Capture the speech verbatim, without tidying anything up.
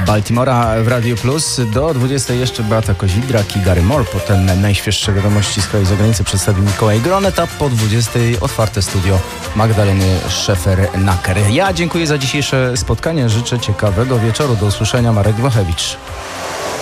Baltimora w Radiu Plus. Do dwudziestej jeszcze Beata Kozidrak i Gary Moore. Potem najświeższe wiadomości z kraju i zagranicy przedstawi Mikołaj Gronet, a po dwudziestej otwarte studio Magdaleny Szefer-Naker. Ja dziękuję za dzisiejsze spotkanie. Życzę ciekawego wieczoru. Do usłyszenia. Marek Dwochewicz.